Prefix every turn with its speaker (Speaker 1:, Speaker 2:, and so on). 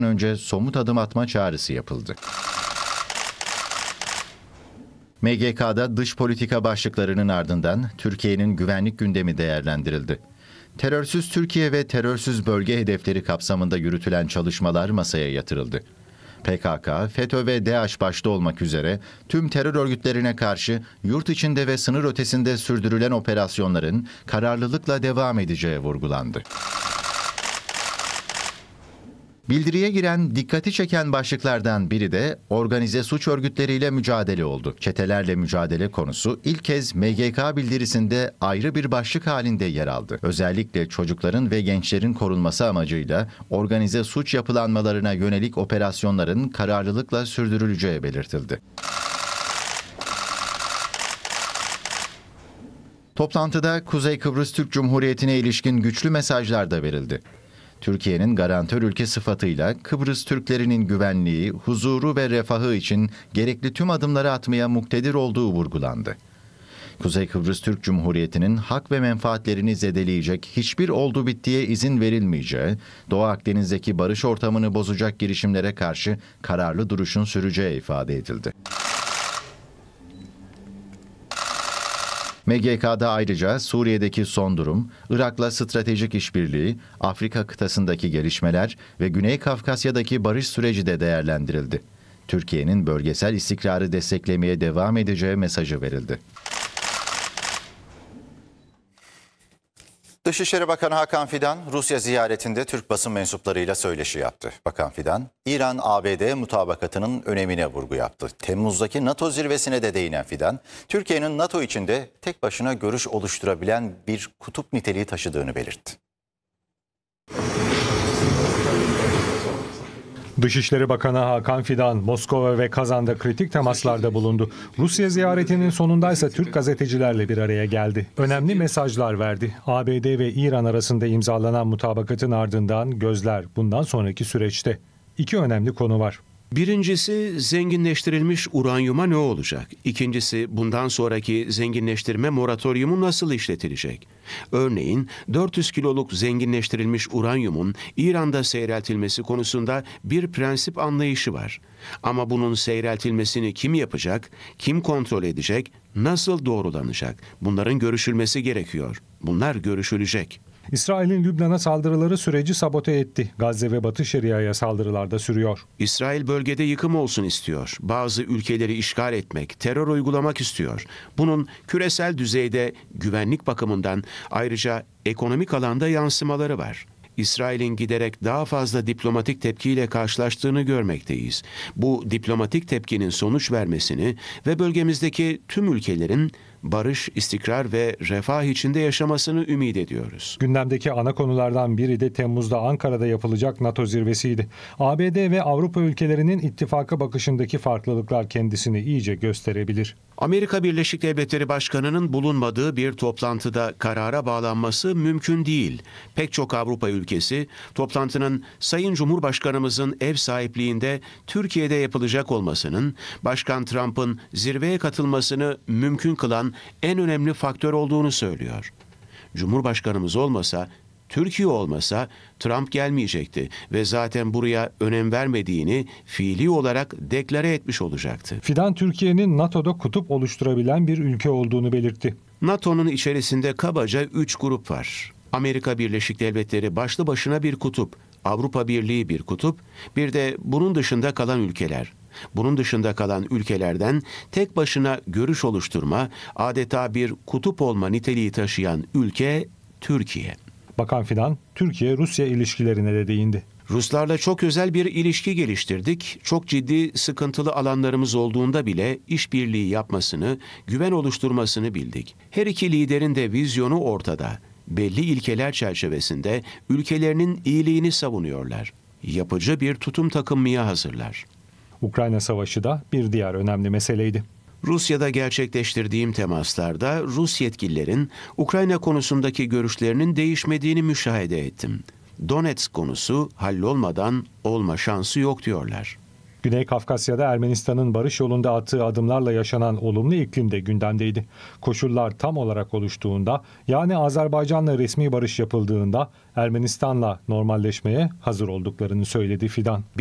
Speaker 1: önce somut adım atma çağrısı yapıldı. MGK'da dış politika başlıklarının ardından Türkiye'nin güvenlik gündemi değerlendirildi. Terörsüz Türkiye ve terörsüz bölge hedefleri kapsamında yürütülen çalışmalar masaya yatırıldı. PKK, FETÖ ve DAEŞ başta olmak üzere tüm terör örgütlerine karşı yurt içinde ve sınır ötesinde sürdürülen operasyonların kararlılıkla devam edeceği vurgulandı. Bildiriye giren, dikkati çeken başlıklardan biri de organize suç örgütleriyle mücadele oldu. Çetelerle mücadele konusu ilk kez MGK bildirisinde ayrı bir başlık halinde yer aldı. Özellikle çocukların ve gençlerin korunması amacıyla organize suç yapılanmalarına yönelik operasyonların kararlılıkla sürdürüleceği belirtildi. Toplantıda Kuzey Kıbrıs Türk Cumhuriyeti'ne ilişkin güçlü mesajlar da verildi. Türkiye'nin garantör ülke sıfatıyla Kıbrıs Türklerinin güvenliği, huzuru ve refahı için gerekli tüm adımları atmaya muktedir olduğu vurgulandı. Kuzey Kıbrıs Türk Cumhuriyeti'nin hak ve menfaatlerini zedeleyecek hiçbir oldu bittiye izin verilmeyeceği, Doğu Akdeniz'deki barış ortamını bozacak girişimlere karşı kararlı duruşun süreceği ifade edildi. MGK'da ayrıca Suriye'deki son durum, Irak'la stratejik işbirliği, Afrika kıtasındaki gelişmeler ve Güney Kafkasya'daki barış süreci de değerlendirildi. Türkiye'nin bölgesel istikrarı desteklemeye devam edeceği mesajı verildi.
Speaker 2: Dışişleri Bakanı Hakan Fidan, Rusya ziyaretinde Türk basın mensuplarıyla söyleşi yaptı. Bakan Fidan, İran-ABD mutabakatının önemine vurgu yaptı. Temmuz'daki NATO zirvesine de değinen Fidan, Türkiye'nin NATO içinde tek başına görüş oluşturabilen bir kutup niteliği taşıdığını belirtti.
Speaker 3: Dışişleri Bakanı Hakan Fidan, Moskova ve Kazan'da kritik temaslarda bulundu. Rusya ziyaretinin sonundaysa Türk gazetecilerle bir araya geldi. Önemli mesajlar verdi. ABD ve İran arasında imzalanan mutabakatın ardından gözler bundan sonraki süreçte. İki önemli konu var.
Speaker 4: Birincisi, zenginleştirilmiş uranyuma ne olacak? İkincisi, bundan sonraki zenginleştirme moratoryumu nasıl işletilecek? Örneğin 400 kiloluk zenginleştirilmiş uranyumun İran'da seyreltilmesi konusunda bir prensip anlayışı var. Ama bunun seyreltilmesini kim yapacak, kim kontrol edecek, nasıl doğrulanacak? Bunların görüşülmesi gerekiyor. Bunlar görüşülecek.
Speaker 3: İsrail'in Lübnan'a saldırıları süreci sabote etti. Gazze ve Batı Şeria'ya saldırılar da sürüyor.
Speaker 4: İsrail bölgede yıkım olsun istiyor. Bazı ülkeleri işgal etmek, terör uygulamak istiyor. Bunun küresel düzeyde güvenlik bakımından ayrıca ekonomik alanda yansımaları var. İsrail'in giderek daha fazla diplomatik tepkiyle karşılaştığını görmekteyiz. Bu diplomatik tepkinin sonuç vermesini ve bölgemizdeki tüm ülkelerin barış, istikrar ve refah içinde yaşamasını ümit ediyoruz.
Speaker 3: Gündemdeki ana konulardan biri de Temmuz'da Ankara'da yapılacak NATO zirvesiydi. ABD ve Avrupa ülkelerinin ittifaka bakışındaki farklılıklar kendisini iyice gösterebilir.
Speaker 4: Amerika Birleşik Devletleri Başkanı'nın bulunmadığı bir toplantıda karara bağlanması mümkün değil. Pek çok Avrupa ülkesi toplantının Sayın Cumhurbaşkanımızın ev sahipliğinde Türkiye'de yapılacak olmasının Başkan Trump'ın zirveye katılmasını mümkün kılan en önemli faktör olduğunu söylüyor. Cumhurbaşkanımız olmasa, Türkiye olmasa Trump gelmeyecekti ve zaten buraya önem vermediğini fiili olarak deklare etmiş olacaktı.
Speaker 3: Fidan, Türkiye'nin NATO'da kutup oluşturabilen bir ülke olduğunu belirtti.
Speaker 4: NATO'nun içerisinde kabaca 3 grup var. Amerika Birleşik Devletleri başlı başına bir kutup, Avrupa Birliği bir kutup, bir de bunun dışında kalan ülkeler. Bunun dışında kalan ülkelerden tek başına görüş oluşturma, adeta bir kutup olma niteliği taşıyan ülke Türkiye.
Speaker 3: Bakan Fidan, Türkiye-Rusya ilişkilerine de değindi.
Speaker 4: Ruslarla çok özel bir ilişki geliştirdik. Çok ciddi, sıkıntılı alanlarımız olduğunda bile işbirliği yapmasını, güven oluşturmasını bildik. Her iki liderin de vizyonu ortada. Belli ilkeler çerçevesinde ülkelerinin iyiliğini savunuyorlar. Yapıcı bir tutum takınmaya hazırlar.
Speaker 3: Ukrayna Savaşı da bir diğer önemli meseleydi.
Speaker 4: Rusya'da gerçekleştirdiğim temaslarda Rus yetkililerin Ukrayna konusundaki görüşlerinin değişmediğini müşahede ettim. Donetsk konusu hallolmadan olma şansı yok diyorlar.
Speaker 3: Güney Kafkasya'da Ermenistan'ın barış yolunda attığı adımlarla yaşanan olumlu iklim de gündemdeydi. Koşullar tam olarak oluştuğunda, yani Azerbaycan'la resmi barış yapıldığında Ermenistan'la normalleşmeye hazır olduklarını söyledi Fidan.